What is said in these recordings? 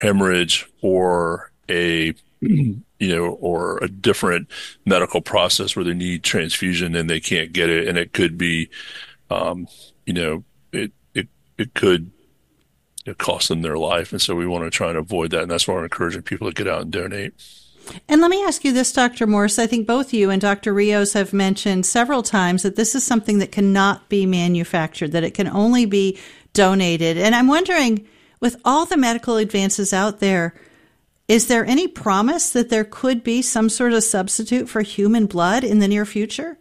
hemorrhage or or a different medical process where they need transfusion and they can't get it. And it could be, um, you know, it could cost them their life. And so we want to try and avoid that. And that's why we're encouraging people to get out and donate. And let me ask you this, Dr. Morse. I think both you and Dr. Rios have mentioned several times that this is something that cannot be manufactured, that it can only be donated. And I'm wondering, with all the medical advances out there, is there any promise that there could be some sort of substitute for human blood in the near future?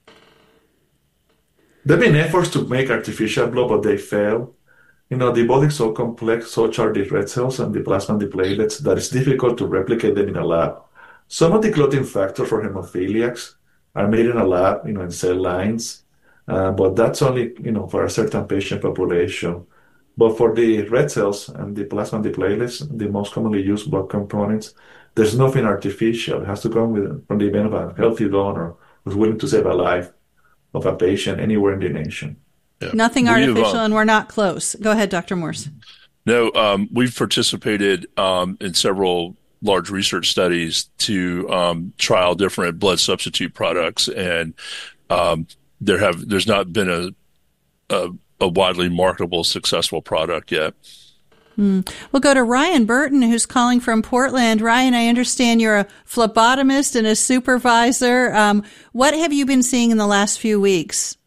There have been efforts to make artificial blood, but they fail. The body is so complex, such are the red cells and the plasma and the platelets, that it's difficult to replicate them in a lab. Some of the clotting factors for hemophiliacs are made in a lab, in cell lines, but that's only, for a certain patient population. But for the red cells and the plasma and the platelets, the most commonly used blood components, there's nothing artificial. It has to come from the event of a healthy donor who's willing to save a life of a patient anywhere in the nation. Yeah. Nothing artificial, and we're not close. Go ahead, Dr. Morse. No, we've participated in several large research studies to trial different blood substitute products, and there's not been a widely marketable, successful product yet. We'll go to Ryan Burton, who's calling from Portland. Ryan, I understand you're a phlebotomist and a supervisor. What have you been seeing in the last few weeks?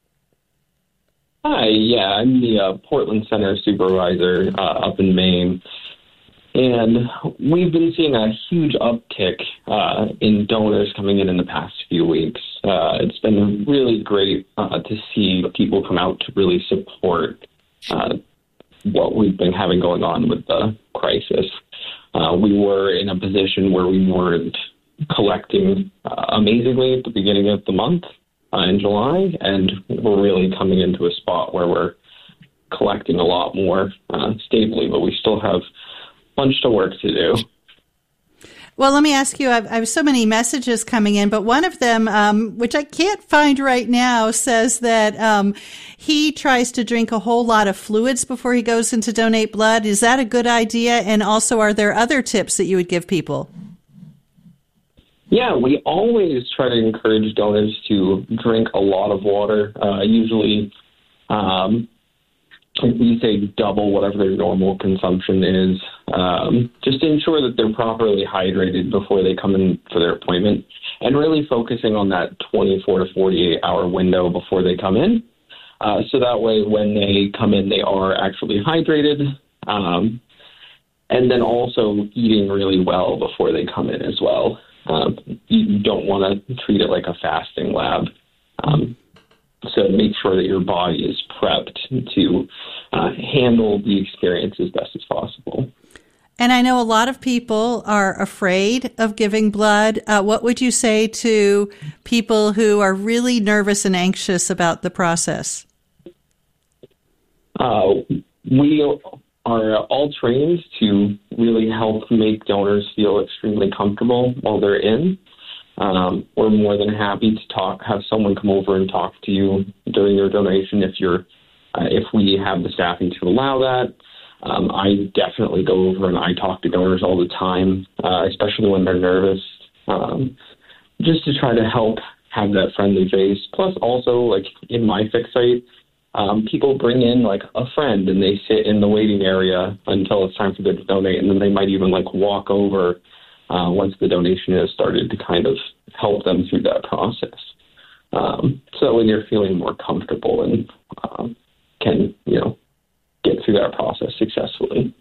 Hi, yeah, I'm the Portland Center supervisor up in Maine, and we've been seeing a huge uptick in donors coming in the past few weeks. It's been really great to see people come out to really support what we've been having going on with the crisis. We were in a position where we weren't collecting amazingly at the beginning of the month. In July, and we're really coming into a spot where we're collecting a lot more stably, but we still have a bunch of work to do. Well, let me ask you, I have so many messages coming in, but one of them, which I can't find right now, says that he tries to drink a whole lot of fluids before he goes in to donate blood. Is that a good idea? And also, are there other tips that you would give people? Yeah, we always try to encourage donors to drink a lot of water. Usually, we say double whatever their normal consumption is, just to ensure that they're properly hydrated before they come in for their appointment, and really focusing on that 24 to 48 hour window before they come in. So that way, when they come in, they are actually hydrated, and then also eating really well before they come in as well. You don't want to treat it like a fasting lab. So make sure that your body is prepped to handle the experience as best as possible. And I know a lot of people are afraid of giving blood. What would you say to people who are really nervous and anxious about the process? We are all trained to really help make donors feel extremely comfortable while they're in. We're more than happy to have someone come over and talk to you during your donation if we have the staffing to allow that. I definitely go over and I talk to donors all the time, especially when they're nervous, just to try to help have that friendly face. Plus also, like in my fix site, people bring in like a friend and they sit in the waiting area until it's time for them to donate, and then they might even like walk over once the donation has started to kind of help them through that process. So when you're feeling more comfortable and can, get through that process successfully.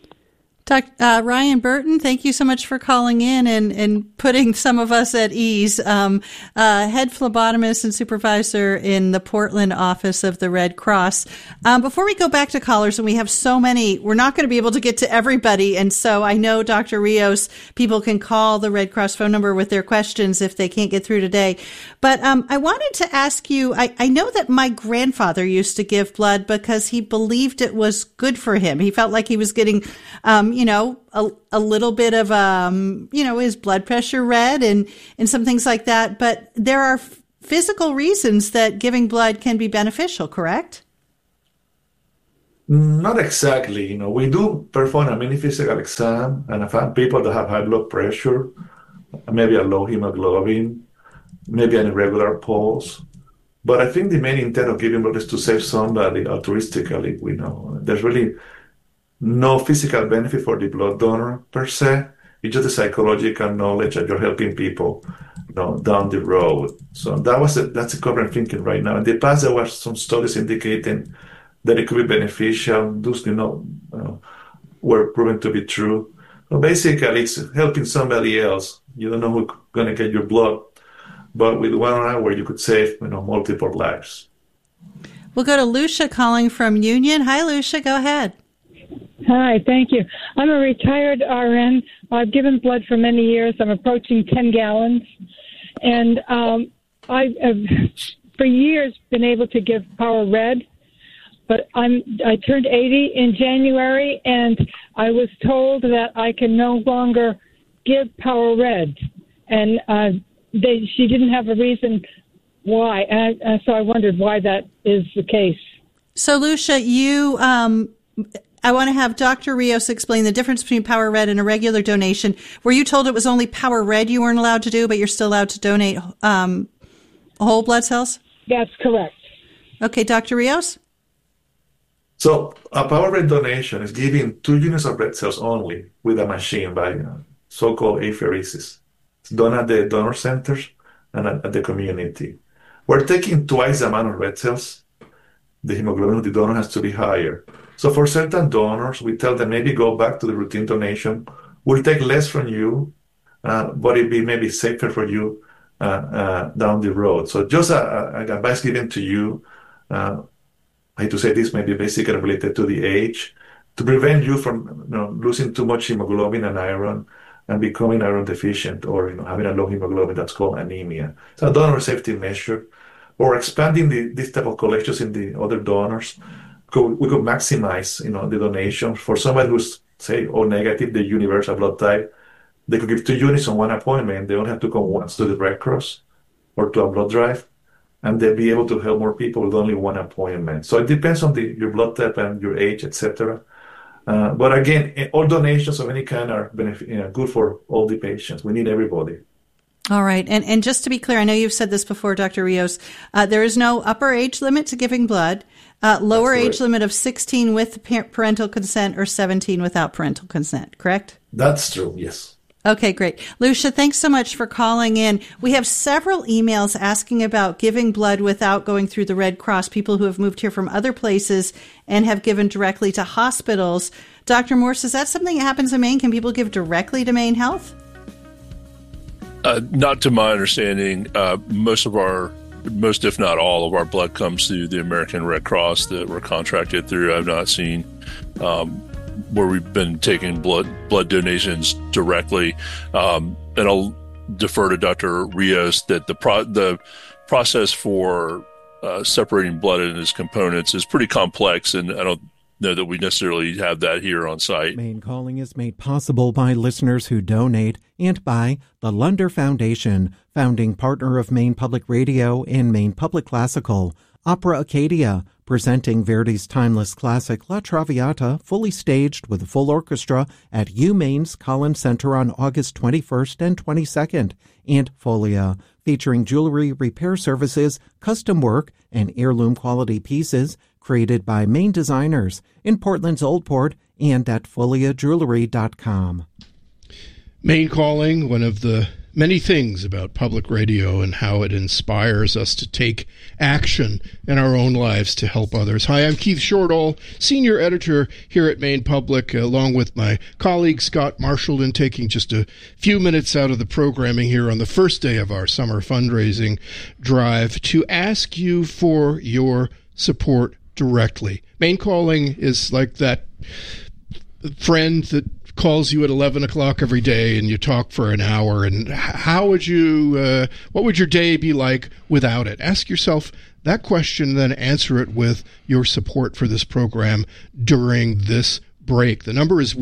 Ryan Burton, thank you so much for calling in and putting some of us at ease. Head phlebotomist and supervisor in the Portland office of the Red Cross. Before we go back to callers, and we have so many, we're not going to be able to get to everybody. And so I know, Dr. Rios, people can call the Red Cross phone number with their questions if they can't get through today. But I wanted to ask you, I know that my grandfather used to give blood because he believed it was good for him. He felt like he was getting a little bit of, his blood pressure read and some things like that. But there are physical reasons that giving blood can be beneficial, correct? Not exactly. We do perform a mini physical exam and I find people that have high blood pressure, maybe a low hemoglobin, maybe an irregular pulse. But I think the main intent of giving blood is to save somebody altruistically. We know there's really no physical benefit for the blood donor per se. It's just the psychological knowledge that you're helping people, down the road. So that's the current thinking right now. In the past, there were some studies indicating that it could be beneficial. Those, were proven to be true. So basically, it's helping somebody else. You don't know who's going to get your blood, but with 1 hour, you could save, multiple lives. We'll go to Lucia calling from Union. Hi, Lucia. Go ahead. Hi, thank you. I'm a retired RN. I've given blood for many years. I'm approaching 10 gallons. And I have, for years, been able to give Power Red. But I turned 80 in January, and I was told that I can no longer give Power Red. And she didn't have a reason why. And so I wondered why that is the case. So, Lucia, I want to have Dr. Rios explain the difference between Power Red and a regular donation. Were you told it was only Power Red you weren't allowed to do, but you're still allowed to donate whole blood cells? That's correct. Okay, Dr. Rios? So a Power Red donation is giving 2 units of red cells only with a machine by so-called apheresis. It's done at the donor centers and at the community. We're taking twice the amount of red cells. The hemoglobin of the donor has to be higher. So for certain donors, we tell them maybe go back to the routine donation. We'll take less from you, but it'll be maybe safer for you down the road. So just an advice given to you, I hate to say this, maybe basically related to the age, to prevent you from losing too much hemoglobin and iron and becoming iron deficient or having a low hemoglobin. That's called anemia. It's a donor safety measure. Or expanding this type of collections in the other donors. We could maximize, the donation for somebody who's, say, O negative, the universal blood type. They could give 2 units on one appointment. They don't have to come once to the Red Cross or to a blood drive, and they'll be able to help more people with only one appointment. So it depends on your blood type and your age, etc. But again, all donations of any kind are good for all the patients. We need everybody. All right. And just to be clear, I know you've said this before, Dr. Rios, there is no upper age limit to giving blood, lower age limit of 16 with parental consent or 17 without parental consent, correct? That's true, yes. Okay, great. Lucia, thanks so much for calling in. We have several emails asking about giving blood without going through the Red Cross, people who have moved here from other places and have given directly to hospitals. Dr. Morse, is that something that happens in Maine? Can people give directly to Maine Health? Not to my understanding. Most, if not all, of our blood comes through the American Red Cross that we're contracted through. I've not seen where we've been taking blood donations directly. And I'll defer to Dr. Rios that the process for separating blood into its components is pretty complex, and I don't know that we necessarily have that here on site. Maine Calling is made possible by listeners who donate and by the Lunder Foundation, founding partner of Maine Public Radio and Maine Public Classical. Opera Acadia, presenting Verdi's timeless classic La Traviata, fully staged with a full orchestra at UMaine's Collins Center on August 21st and 22nd. And Folia, featuring jewelry repair services, custom work, and heirloom quality pieces created by Maine designers in Portland's Old Port and at foliajewelry.com. Maine Calling, one of the many things about public radio and how it inspires us to take action in our own lives to help others. Hi, I'm Keith Shortall, senior editor here at Maine Public, along with my colleague Scott Marshall, and taking just a few minutes out of the programming here on the first day of our summer fundraising drive to ask you for your support directly. Maine Calling is like that friend that calls you at 11 o'clock every day and you talk for an hour, and what would your day be like without it? Ask yourself that question, then answer it with your support for this program during this break. The number is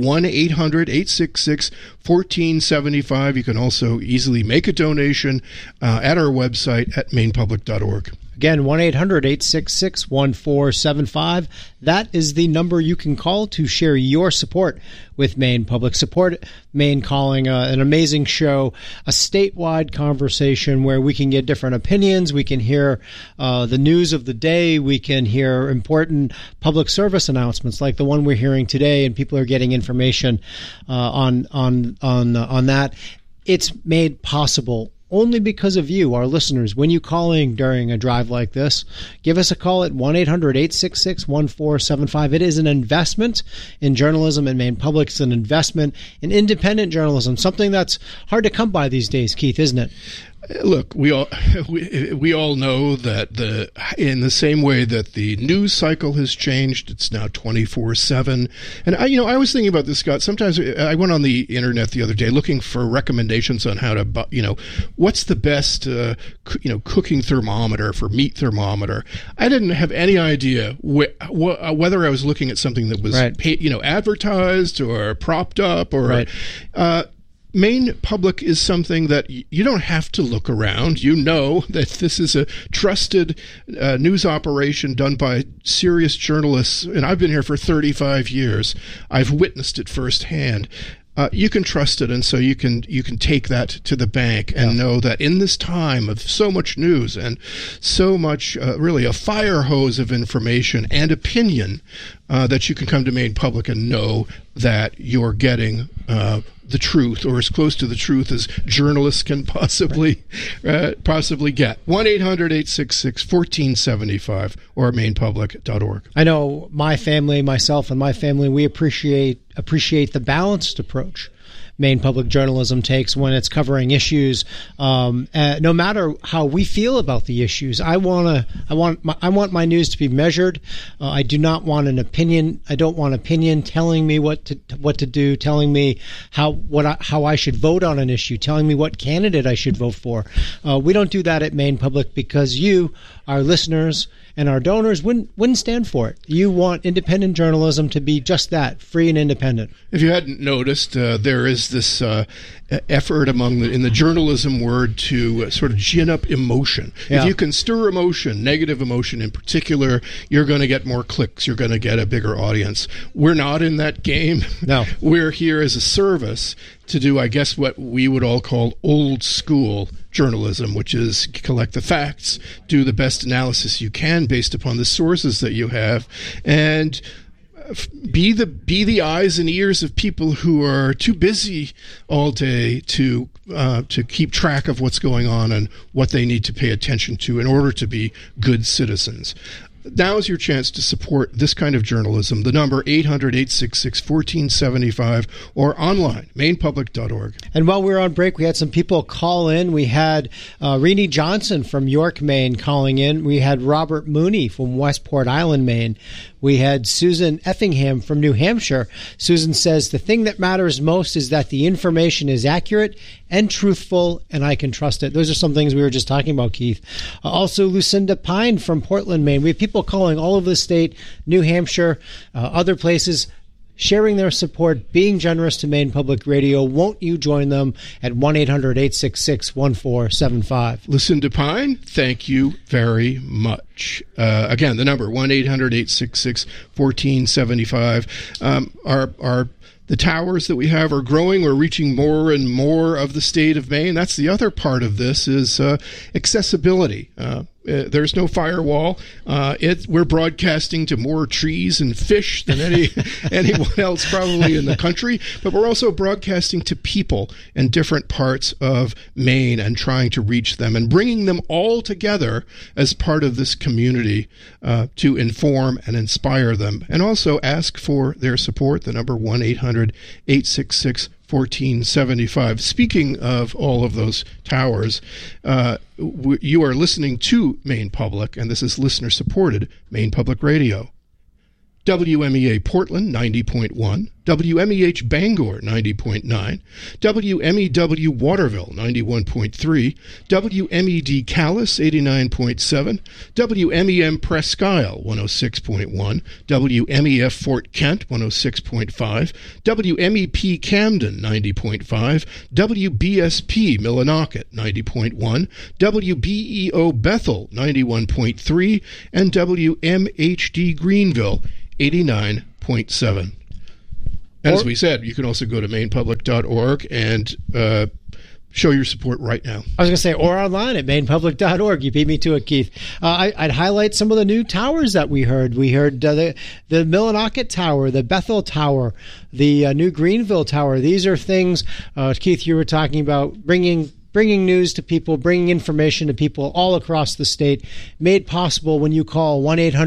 1-800-866-1475. You can also easily make a donation at our website at mainepublic.org. Again, 1-800-866-1475. That is the number you can call to share your support with Maine Public. Support Maine Calling, an amazing show, a statewide conversation where we can get different opinions. We can hear the news of the day. We can hear important public service announcements like the one we're hearing today, and people are getting information on that. It's made possible only because of you, our listeners. When you calling during a drive like this, give us a call at 1-800-866-1475. It is an investment in journalism in Maine Public. It's an investment in independent journalism, something that's hard to come by these days, Keith, isn't it? Look, we all know that in the same way that the news cycle has changed, it's now 24/7. And I was thinking about this, Scott. Sometimes I went on the internet the other day looking for recommendations on how to, what's the best, cooking thermometer for meat thermometer. I didn't have any idea whether I was looking at something that was, advertised or propped up or. Right. Maine Public is something that you don't have to look around. You know that this is a trusted news operation done by serious journalists, and I've been here for 35 years. I've witnessed it firsthand. You can trust it, and so you can take that to the bank and know that in this time of so much news and so much, really a fire hose of information and opinion, that you can come to Maine Public and know that you're getting the truth, or as close to the truth as journalists can possibly get. 1-800-866-1475 or mainpublic.org. I know myself and my family, we appreciate the balanced approach Maine Public Journalism takes when it's covering issues. No matter how we feel about the issues, I want my news to be measured. I do not want an opinion. I don't want opinion telling me what to do, telling me how I should vote on an issue, telling me what candidate I should vote for. We don't do that at Maine Public because you, our listeners, and our donors wouldn't stand for it. You want independent journalism to be just that, free and independent. If you hadn't noticed, there is this effort in the journalism word to sort of gin up emotion. Yeah. If you can stir emotion, negative emotion in particular, you're going to get more clicks. You're going to get a bigger audience. We're not in that game. No. We're here as a service to do, I guess, what we would all call old school journalism, which is collect the facts, do the best analysis you can based upon the sources that you have, and be the eyes and ears of people who are too busy all day to keep track of what's going on and what they need to pay attention to in order to be good citizens. Now is your chance to support this kind of journalism. The number 800-866-1475 or online, mainpublic.org. And while we were on break, we had some people call in. We had Renee Johnson from York, Maine calling in. We had Robert Mooney from Westport Island, Maine. We had Susan Effingham from New Hampshire. Susan says, the thing that matters most is that the information is accurate and truthful, and I can trust it. Those are some things we were just talking about, Keith. Also, Lucinda Pine from Portland, Maine. We have people calling all over the state, New Hampshire, other places, sharing their support, being generous to Maine Public Radio. Won't you join them at 1-800-866-1475? Lucinda Pine, thank you very much. Again, the number, 1-800-866-1475. The towers that we have are growing. We're reaching more and more of the state of Maine. That's the other part of this is accessibility. There's no firewall. We're broadcasting to more trees and fish than anyone else probably in the country, but we're also broadcasting to people in different parts of Maine and trying to reach them and bringing them all together as part of this community to inform and inspire them, and also ask for their support. The number 1-800-866-1475. Speaking of all of those towers, you are listening to Maine Public, and this is listener-supported Maine Public Radio. WMEA Portland, 90.1. WMEH Bangor 90.9, WMEW Waterville 91.3, WMED Calais 89.7, WMEM Presque Isle 106.1, WMEF Fort Kent 106.5, WMEP Camden 90.5, WBSP Millinocket 90.1, WBEO Bethel 91.3, and WMHD Greenville 89.7. As we said, you can also go to mainpublic.org and show your support right now. I was going to say, or online at mainpublic.org. You beat me to it, Keith. I'd highlight some of the new towers that we heard. We heard the Millinocket Tower, the Bethel Tower, the new Greenville Tower. These are things, Keith, you were talking about bringing news to people, bringing information to people all across the state, made possible when you call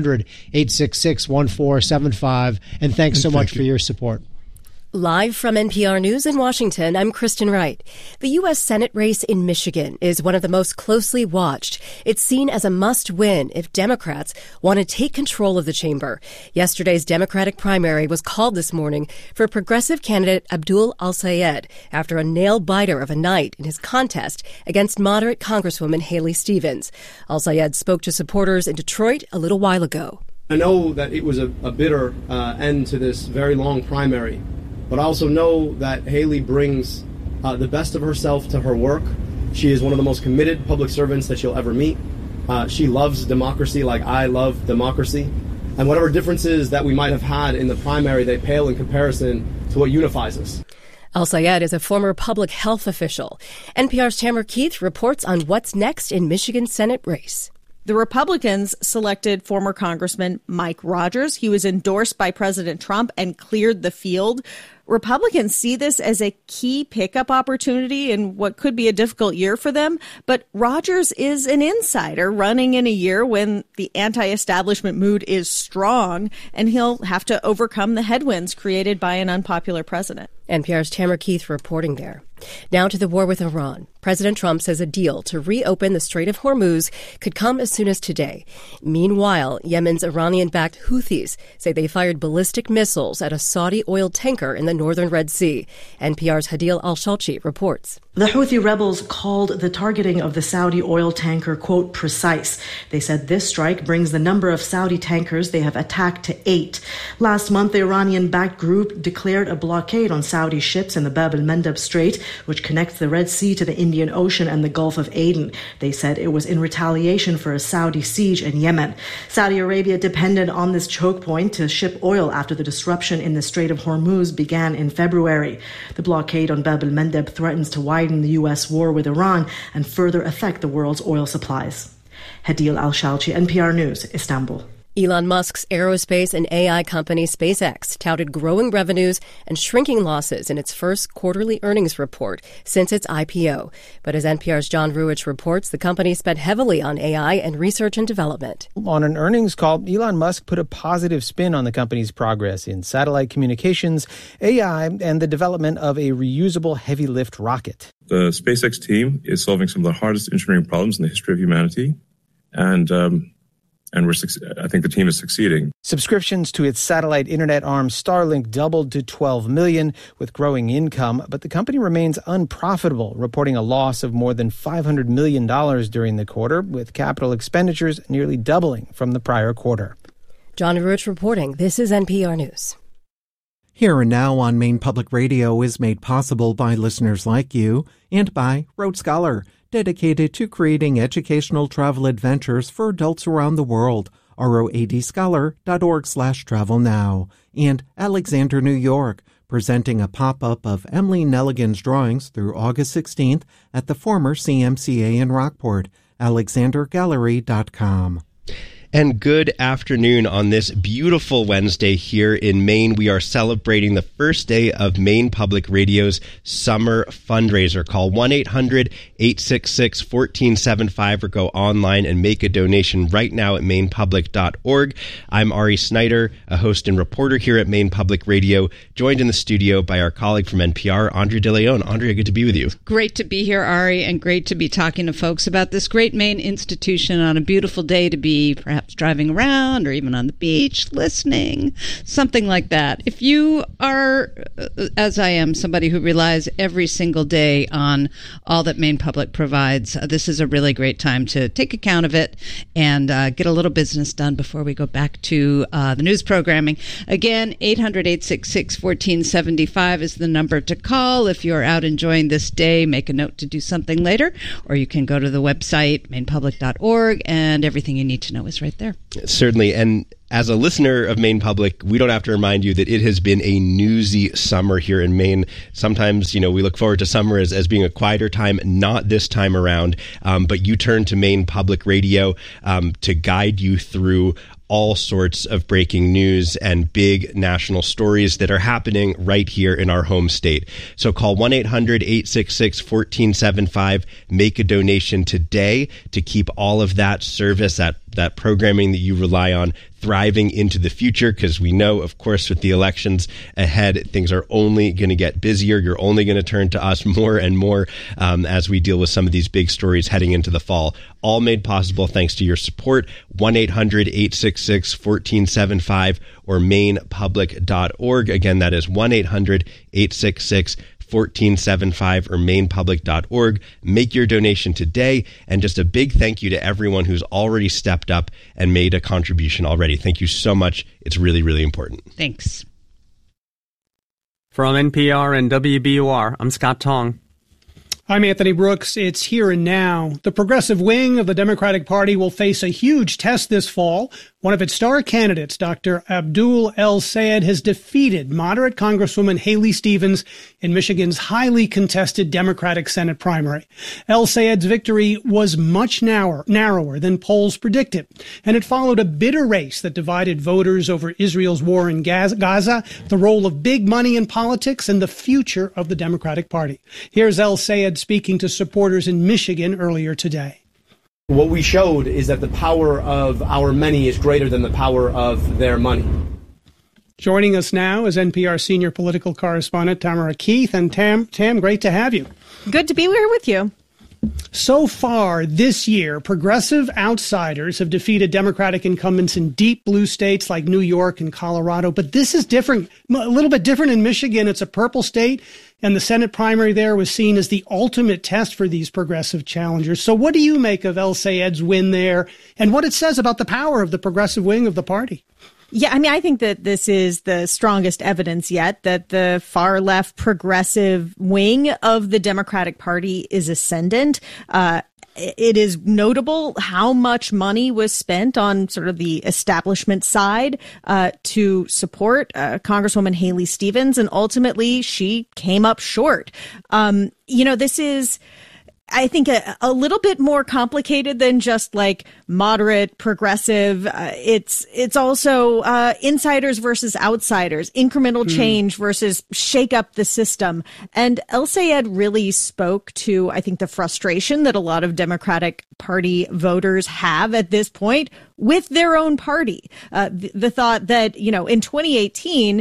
1-800-866-1475. And thanks so much for your support. Live from NPR News in Washington, I'm Kristen Wright. The U.S. Senate race in Michigan is one of the most closely watched. It's seen as a must-win if Democrats want to take control of the chamber. Yesterday's Democratic primary was called this morning for progressive candidate Abdul Al-Sayed after a nail-biter of a night in his contest against moderate Congresswoman Haley Stevens. Al-Sayed spoke to supporters in Detroit a little while ago. I know that it was a bitter end to this very long primary. But I also know that Haley brings the best of herself to her work. She is one of the most committed public servants that you'll ever meet. She loves democracy like I love democracy. And whatever differences that we might have had in the primary, they pale in comparison to what unifies us. Al-Sayed is a former public health official. NPR's Tamara Keith reports on what's next in Michigan's Senate race. The Republicans selected former Congressman Mike Rogers. He was endorsed by President Trump and cleared the field. Republicans see this as a key pickup opportunity in what could be a difficult year for them. But Rogers is an insider running in a year when the anti-establishment mood is strong, and he'll have to overcome the headwinds created by an unpopular president. NPR's Tamara Keith reporting there. Now to the war with Iran. President Trump says a deal to reopen the Strait of Hormuz could come as soon as today. Meanwhile, Yemen's Iranian-backed Houthis say they fired ballistic missiles at a Saudi oil tanker in the northern Red Sea. NPR's Hadil Al-Shalchi reports. The Houthi rebels called the targeting of the Saudi oil tanker, quote, precise. They said this strike brings the number of Saudi tankers they have attacked to 8. Last month, the Iranian-backed group declared a blockade on Saudi ships in the Bab el-Mandeb Strait, which connects the Red Sea to the Indian Ocean and the Gulf of Aden. They said it was in retaliation for a Saudi siege in Yemen. Saudi Arabia depended on this choke point to ship oil after the disruption in the Strait of Hormuz began in February. The blockade on Bab el-Mandeb threatens to widen the U.S. war with Iran and further affect the world's oil supplies. Hadil Al-Shalchi, NPR News, Istanbul. Elon Musk's aerospace and AI company SpaceX touted growing revenues and shrinking losses in its first quarterly earnings report since its IPO. But as NPR's John Ruwitch reports, the company spent heavily on AI and research and development. On an earnings call, Elon Musk put a positive spin on the company's progress in satellite communications, AI, and the development of a reusable heavy-lift rocket. The SpaceX team is solving some of the hardest engineering problems in the history of humanity, and I think the team is succeeding. Subscriptions to its satellite internet arm Starlink doubled to 12 million with growing income, but the company remains unprofitable, reporting a loss of more than $500 million during the quarter, with capital expenditures nearly doubling from the prior quarter. John Ruwitch reporting. This is NPR News. Here and Now on Maine Public Radio is made possible by listeners like you and by Rhodes Scholar, dedicated to creating educational travel adventures for adults around the world. roadscholar.org/travelnow. And Alexander, New York, presenting a pop-up of Emily Nelligan's drawings through August 16th at the former CMCA in Rockport. AlexanderGallery.com. And good afternoon on this beautiful Wednesday here in Maine. We are celebrating the first day of Maine Public Radio's summer fundraiser. Call 1-800-866-1475 or go online and make a donation right now at mainpublic.org. I'm Ari Snyder, a host and reporter here at Maine Public Radio, joined in the studio by our colleague from NPR, Andrea De Leon. Andrea, good to be with you. Great to be here, Ari, and great to be talking to folks about this great Maine institution on a beautiful day to be perhaps perhaps driving around or even on the beach, listening, something like that. If you are, as I am, somebody who relies every single day on all that Maine Public provides, this is a really great time to take account of it and get a little business done before we go back to the news programming. Again, 800-866-1475 is the number to call if you're out enjoying this day. Make a note to do something later, or you can go to the website, mainepublic.org, and everything you need to know is right there. Certainly. And as a listener of Maine Public, we don't have to remind you that it has been a newsy summer here in Maine. Sometimes, we look forward to summer as being a quieter time, not this time around. But you turn to Maine Public Radio to guide you through all sorts of breaking news and big national stories that are happening right here in our home state. So call 1-800-866-1475. Make a donation today to keep all of that service, that programming that you rely on, thriving into the future, because we know, of course, with the elections ahead, things are only going to get busier. You're only going to turn to us more and more as we deal with some of these big stories heading into the fall. All made possible thanks to your support. 1-800-866-1475 or mainepublic.org. Again, that is 1-800-866-1475 or mainepublic.org. Make your donation today. And just a big thank you to everyone who's already stepped up and made a contribution already. Thank you so much. It's really, really important. Thanks. From NPR and WBUR, I'm Scott Tong. I'm Anthony Brooks. It's here and now. The progressive wing of the Democratic Party will face a huge test this fall. One of its star candidates, Dr. Abdul El-Sayed, has defeated moderate Congresswoman Haley Stevens in Michigan's highly contested Democratic Senate primary. El-Sayed's victory was much narrower than polls predicted, and it followed a bitter race that divided voters over Israel's war in Gaza, the role of big money in politics, and the future of the Democratic Party. Here's El-Sayed speaking to supporters in Michigan earlier today. What we showed is that the power of our many is greater than the power of their money. Joining us now is NPR senior political correspondent Tamara Keith. And Tam, great to have you. Good to be here with you. So far this year, progressive outsiders have defeated Democratic incumbents in deep blue states like New York and Colorado. But this is different, a little bit different in Michigan. It's a purple state, and the Senate primary there was seen as the ultimate test for these progressive challengers. So what do you make of El-Sayed's win there and what it says about the power of the progressive wing of the party? Yeah, I mean, I think that this is the strongest evidence yet that the far left progressive wing of the Democratic Party is ascendant. It is notable how much money was spent on sort of the establishment side to support Congresswoman Haley Stevens, and ultimately she came up short. This is, I think, a little bit more complicated than just like moderate, progressive. It's also insiders versus outsiders, incremental change versus shake up the system. And El-Sayed really spoke to, I think, the frustration that a lot of Democratic Party voters have at this point with their own party. The thought that, in 2018,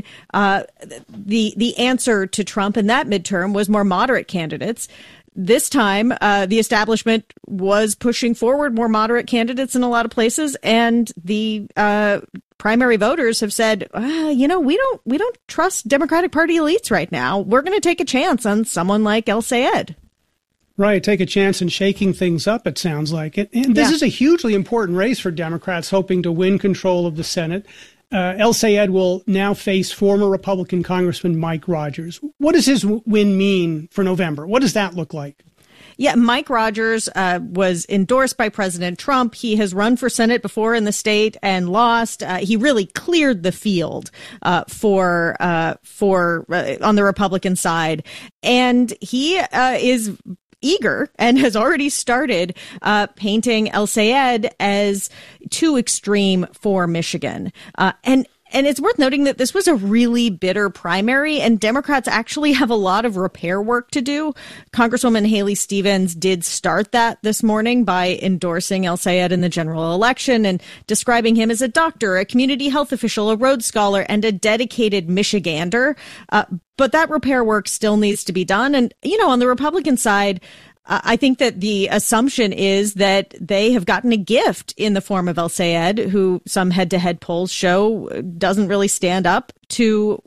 the answer to Trump in that midterm was more moderate candidates. This time, the establishment was pushing forward more moderate candidates in a lot of places, and the primary voters have said, we don't trust Democratic Party elites right now. We're going to take a chance on someone like El-Sayed. Right, take a chance in shaking things up, it sounds like it. And this is a hugely important race for Democrats hoping to win control of the Senate. El-Sayed will now face former Republican Congressman Mike Rogers. What does his win mean for November? What does that look like? Yeah, Mike Rogers was endorsed by President Trump. He has run for Senate before in the state and lost. He really cleared the field for on the Republican side, and he is eager and has already started painting El-Sayed as too extreme for Michigan. And it's worth noting that this was a really bitter primary, and Democrats actually have a lot of repair work to do. Congresswoman Haley Stevens did start that this morning by endorsing El-Sayed in the general election and describing him as a doctor, a community health official, a Rhodes Scholar, and a dedicated Michigander. But that repair work still needs to be done. And, on the Republican side, I think that the assumption is that they have gotten a gift in the form of El-Sayed, who some head-to-head polls show doesn't really stand up to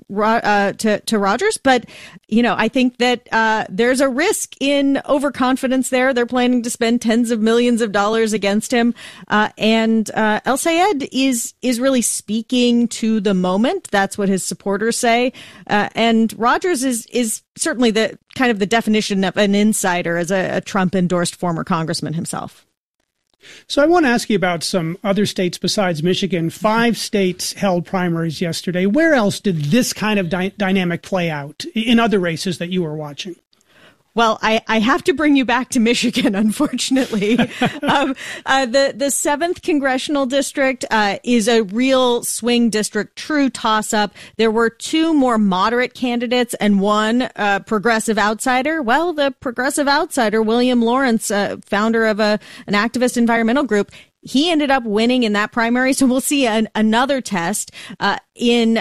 Rogers. But, I think that there's a risk in overconfidence there. They're planning to spend tens of millions of dollars against him. And El-Sayed is really speaking to the moment. That's what his supporters say. And Rogers is certainly the kind of the definition of an insider as a Trump-endorsed former congressman himself. So I want to ask you about some other states besides Michigan. 5 states held primaries yesterday. Where else did this kind of dynamic play out in other races that you were watching? Well, I have to bring you back to Michigan, unfortunately. The 7th congressional district is a real swing district, true toss-up. There were 2 more moderate candidates and 1 progressive outsider. Well, the progressive outsider, William Lawrence, founder of an activist environmental group, he ended up winning in that primary. So we'll see another test in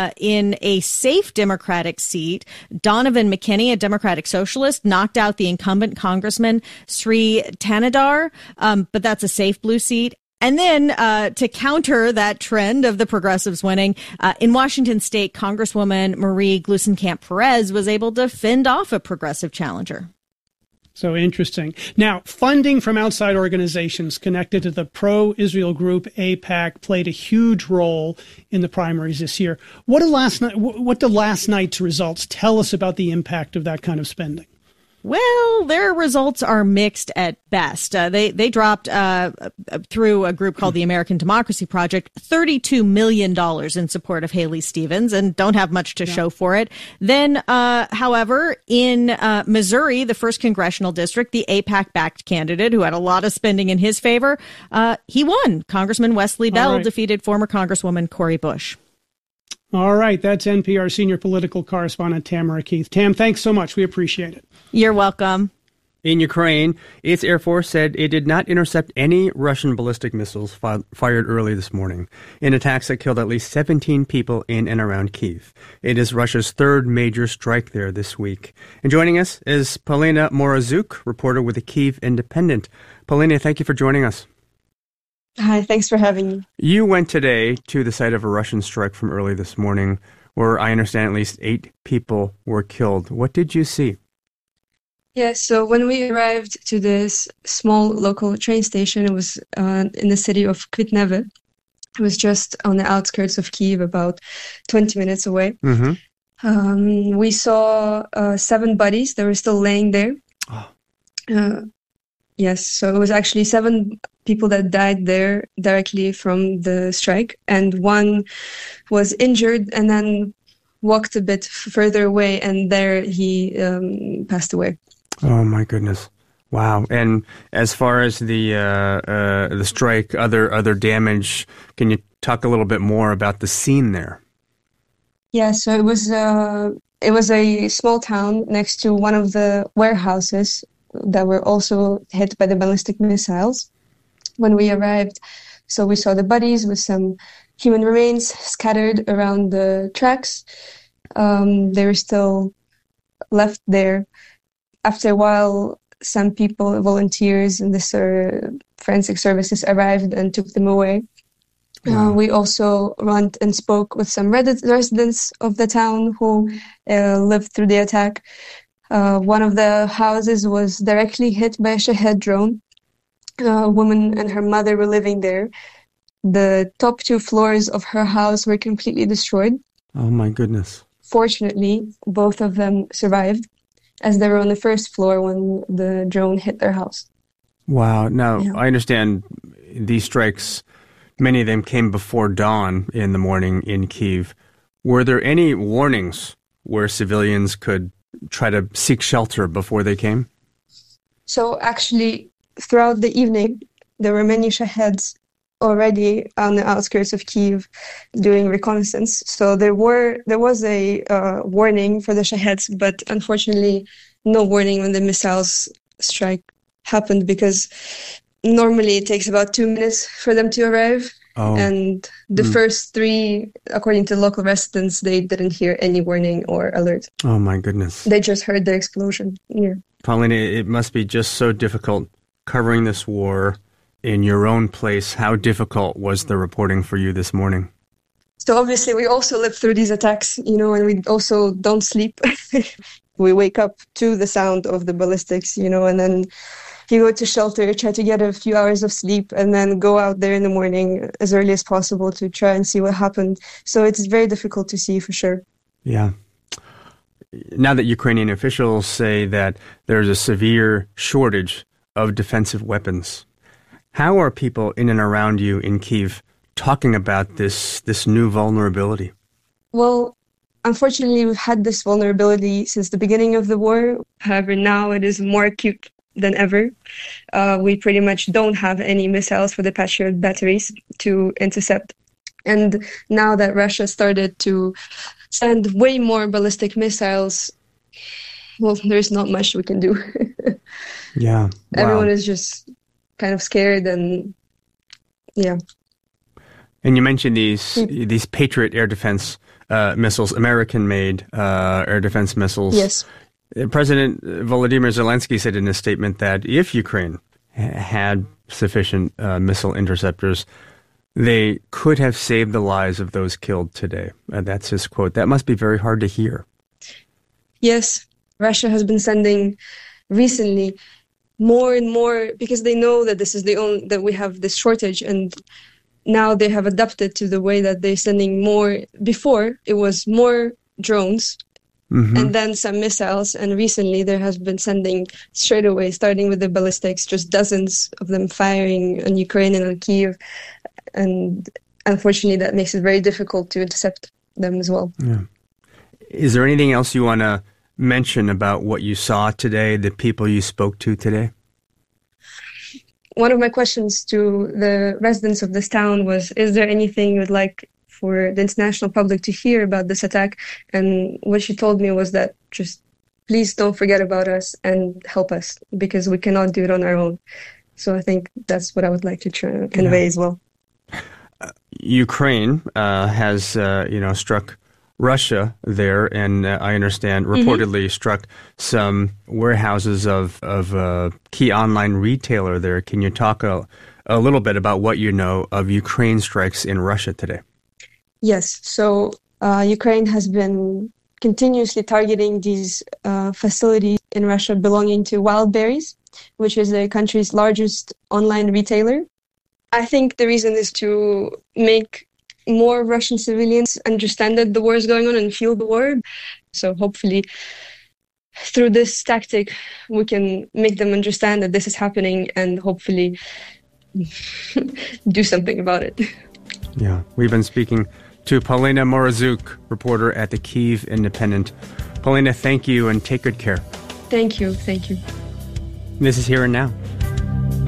a safe Democratic seat. Donovan McKinney, a Democratic socialist, knocked out the incumbent Congressman Sri Tanadar, but that's a safe blue seat. And then to counter that trend of the progressives winning, in Washington state, Congresswoman Marie Gluesenkamp-Perez was able to fend off a progressive challenger. So interesting. Now, funding from outside organizations connected to the pro-Israel group AIPAC played a huge role in the primaries this year. What do last night's results tell us about the impact of that kind of spending? Well, their results are mixed at best. They dropped through a group called the American Democracy Project $32 million in support of Haley Stevens and don't have much to show for it. Then, however, in Missouri, the 1st congressional district, the AIPAC-backed candidate who had a lot of spending in his favor, he won. Congressman Wesley Bell defeated former Congresswoman Cori Bush. All right. That's NPR senior political correspondent Tamara Keith. Tam, thanks so much. We appreciate it. You're welcome. In Ukraine, its Air Force said it did not intercept any Russian ballistic missiles fired early this morning in attacks that killed at least 17 people in and around Kyiv. It is Russia's 3rd major strike there this week. And joining us is Polina Morazuk, reporter with the Kyiv Independent. Polina, thank you for joining us. Hi, thanks for having me. You went today to the site of a Russian strike from early this morning, where I understand at least 8 people were killed. What did you see? Yeah, so when we arrived to this small local train station, it was in the city of Kvitneve. It was just on the outskirts of Kyiv, about 20 minutes away. Mm-hmm. We saw 7 bodies that were still laying there. Oh. Yes, so it was actually 7 people that died there directly from the strike, and 1 was injured and then walked a bit further away, and there he passed away. Oh my goodness! Wow. And as far as the strike, other damage, can you talk a little bit more about the scene there? Yeah, so it was a small town next to one of the warehouses that were also hit by the ballistic missiles when we arrived. So we saw the bodies with some human remains scattered around the tracks. They were still left there. After a while, some people, volunteers and the forensic services arrived and took them away. Wow. We also went and spoke with some residents of the town who lived through the attack. One of the houses was directly hit by a Shahed drone. A woman and her mother were living there. The top 2 floors of her house were completely destroyed. Oh my goodness. Fortunately, both of them survived, as they were on the 1st floor when the drone hit their house. Wow. Now, yeah. I understand these strikes, many of them came before dawn in the morning in Kyiv. Were there any warnings where civilians could try to seek shelter before they came? So actually, throughout the evening, there were many Shaheds already on the outskirts of Kyiv doing reconnaissance. So there was a warning for the Shaheds, but unfortunately no warning when the missiles strike happened, because normally it takes about 2 minutes for them to arrive. Oh. And the first 3, according to local residents, they didn't hear any warning or alert. Oh my goodness. They just heard the explosion. Yeah. Paulina, it must be just so difficult covering this war in your own place. How difficult was the reporting for you this morning? So obviously we also live through these attacks, and we also don't sleep. We wake up to the sound of the ballistics, and then you go to shelter, try to get a few hours of sleep, and then go out there in the morning as early as possible to try and see what happened. So it's very difficult to see for sure. Yeah. Now that Ukrainian officials say that there's a severe shortage of defensive weapons, how are people in and around you in Kyiv talking about this new vulnerability? Well, unfortunately, we've had this vulnerability since the beginning of the war. However, now it is more acute than ever. We pretty much don't have any missiles for the Patriot batteries to intercept. And now that Russia started to send way more ballistic missiles, well, there's not much we can do. Yeah. Wow. Everyone is just kind of scared and, yeah. And you mentioned these Patriot air defense missiles, American-made air defense missiles. Yes. President Volodymyr Zelensky said in a statement that if Ukraine had sufficient missile interceptors, they could have saved the lives of those killed today. That's his quote. That must be very hard to hear. Yes. Russia has been sending recently more and more because they know that this is that we have this shortage, and now they have adapted to the way that they're sending more. Before, it was more drones and then some missiles, and recently there has been sending straight away, starting with the ballistics, just dozens of them firing on Ukraine and on Kyiv, and unfortunately that makes it very difficult to intercept them as well. Yeah. Is there anything else you want to mention about what you saw today, the people you spoke to today? One of my questions to the residents of this town was, is there anything you would like for the international public to hear about this attack? And what she told me was that just please don't forget about us and help us, because we cannot do it on our own. So I think that's what I would like to convey as well. Ukraine has, struck Russia there, and I understand reportedly struck some warehouses of a key online retailer there. Can you talk a little bit about what you know of Ukraine strikes in Russia today? Yes. So Ukraine has been continuously targeting these facilities in Russia belonging to Wildberries, which is the country's largest online retailer. I think the reason is to make more Russian civilians understand that the war is going on and feel the war. So hopefully through this tactic, we can make them understand that this is happening and hopefully do something about it. Yeah, we've been speaking to Paulina Morozuk, reporter at the Kyiv Independent. Paulina, thank you and take good care. Thank you. Thank you. This is Here and Now.